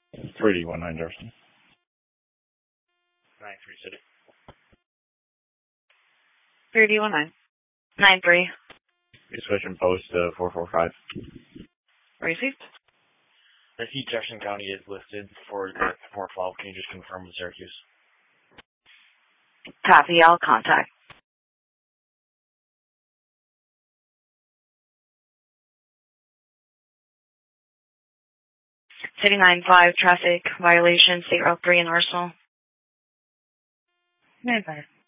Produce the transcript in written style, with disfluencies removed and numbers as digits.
3D19 Jefferson. 93 City. 3D19. 93. You switch and post 445. Received. The Heat Jefferson County is listed for the 412. Can you just confirm with Syracuse? Copy. I'll contact. City 95 traffic violation, State Route 3 in Arsenal. 95.